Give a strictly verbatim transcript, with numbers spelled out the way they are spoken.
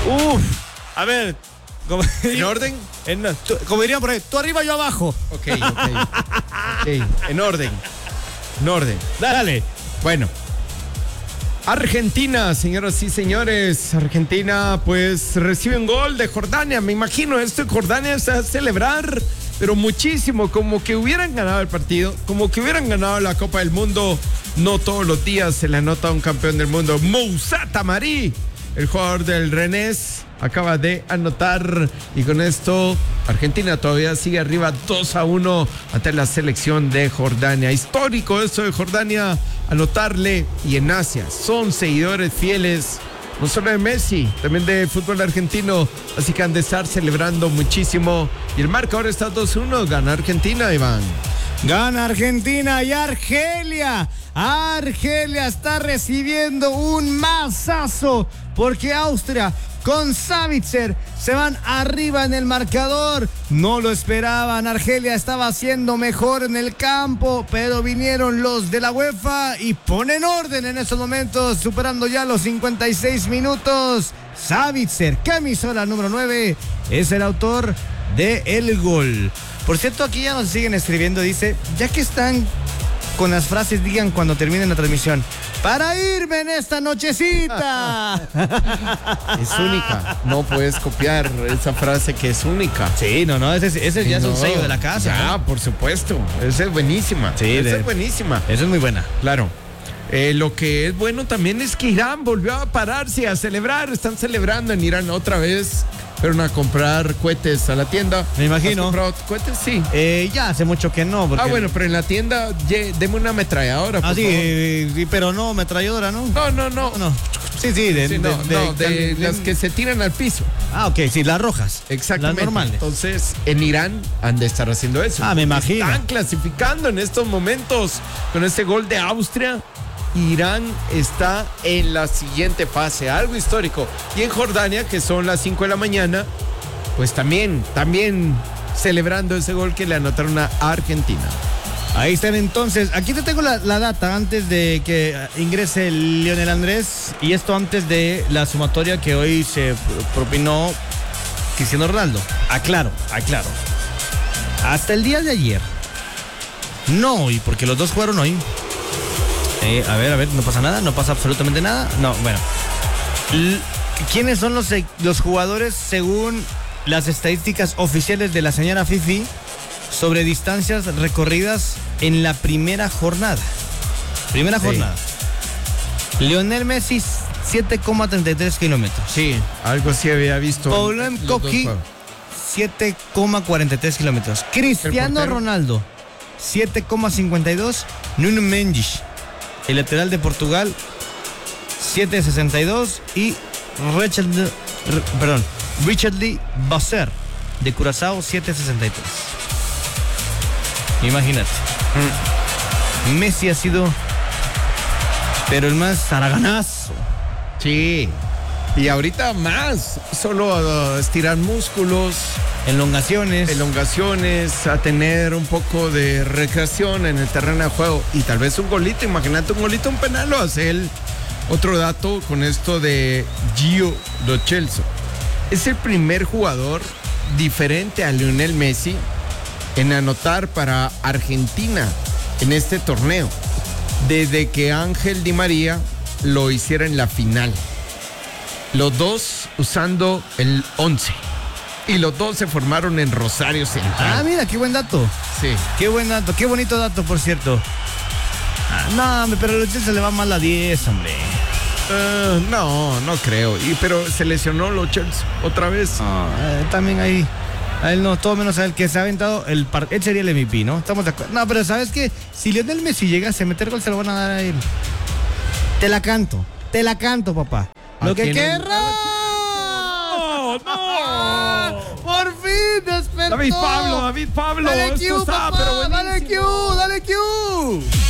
Uf, a ver. Como, ¿En orden? En, tú, como dirían por ahí, tú arriba, yo abajo. Ok, ok. okay. En orden. En orden. Dale. Bueno. Argentina, señoras y señores. Argentina, pues, recibe un gol de Jordania. Me imagino esto en Jordania se va a celebrar, pero muchísimo, como que hubieran ganado el partido, como que hubieran ganado la Copa del Mundo. No todos los días se le anota a un campeón del mundo. Moussa Tamari, el jugador del Rennes, acaba de anotar, y con esto Argentina todavía sigue arriba dos a uno ante la selección de Jordania. Histórico esto de Jordania, anotarle, y en Asia son seguidores fieles no solo de Messi, también de fútbol argentino, así que han de estar celebrando muchísimo. Y el marcador está dos uno, gana Argentina, Iván. Gana Argentina y Argelia. Argelia está recibiendo un mazazo porque Austria con Savitzer se van arriba en el marcador. No lo esperaban. Argelia estaba haciendo mejor en el campo, pero vinieron los de la UEFA y ponen orden en estos momentos, superando ya los cincuenta y seis minutos. Savitzer, camisola número nueve, es el autor del gol. Por cierto, aquí ya nos siguen escribiendo, dice, ya que están con las frases, digan cuando terminen la transmisión, para irme en esta nochecita. Es única, no puedes copiar esa frase que es única. Sí, no, no, ese, ese ya no, es un sello de la casa. Ya, ¿no? por supuesto, esa es buenísima. Sí, esa de, es buenísima. Esa es muy buena. Claro. Eh, lo que es bueno también es que Irán volvió a pararse a celebrar. Están celebrando en Irán otra vez. Fueron a comprar cohetes a la tienda. Me imagino. ¿Has comprado cohetes? Sí. Eh, ya hace mucho que no. Porque... Ah, bueno, pero en la tienda, ye, deme una ametralladora. Ah, por sí, favor. eh, pero no, ametralladora, ¿no? No, no, no. No. Sí, sí, de, Sí, no, de, no, de, de, de las que se tiran al piso. Ah, ok, sí, las rojas. Exactamente. Las normales. Entonces, en Irán han de estar haciendo eso. Ah, me imagino. Están clasificando en estos momentos con este gol de Austria. Irán está en la siguiente fase, algo histórico. Y en Jordania, que son las cinco de la mañana, pues también, también celebrando ese gol que le anotaron a Argentina. Ahí están entonces. Aquí te tengo la, la data antes de que ingrese Lionel Andrés. Y esto antes de la sumatoria que hoy se propinó Cristiano Ronaldo. Aclaro, aclaro. Hasta el día de ayer. No hoy, porque los dos jugaron hoy. Eh, a ver, a ver, no pasa nada, no pasa absolutamente nada. No, bueno. L- ¿Quiénes son los, los jugadores según las estadísticas oficiales de la señora Fifi sobre distancias recorridas en la primera jornada? Primera Sí. jornada. Lionel Messi, siete coma treinta y tres kilómetros. Sí, algo así había visto. Paulem Koki, siete coma cuarenta y tres kilómetros. Cristiano Ronaldo, siete coma cincuenta y dos. Nuno Mendes, el lateral de Portugal, siete coma sesenta y dos. Y Richard, perdón, Richard Lee Basser de Curazao, siete coma sesenta y tres. Imagínate. Mm. Messi ha sido, pero el más zaraganazo. Sí. Y ahorita más, solo a estirar músculos, elongaciones, elongaciones, a tener un poco de recreación en el terreno de juego y tal vez un golito. Imagínate un golito, un penal lo hace él. Otro dato con esto de Gio Lo Celso. Es el primer jugador diferente a Lionel Messi en anotar para Argentina en este torneo, desde que Ángel Di María lo hiciera en la final. Los dos usando el once. Y los dos se formaron en Rosario Central. Ah, mira, qué buen dato. Sí. Qué buen dato, qué bonito dato, por cierto. Ah, no, hombre, pero a los se le va mal la diez, hombre. Uh, no, no creo. Y, pero se lesionó Lo Celso otra vez. No, eh, también ahí. A él no, todo menos a él que se ha aventado el par... Él sería el M V P, ¿no? Estamos de acuerdo. No, pero ¿sabes qué? Si Lionel Messi llegase a meter gol, se lo van a dar a él. Te la canto. Te la canto, papá. Lo que querrá. ¡No! ¡No! ¡Por fin despertó! David Pablo, David Pablo. Dale Esto Q, está, papá, pero dale buenísimo. Q, dale Q.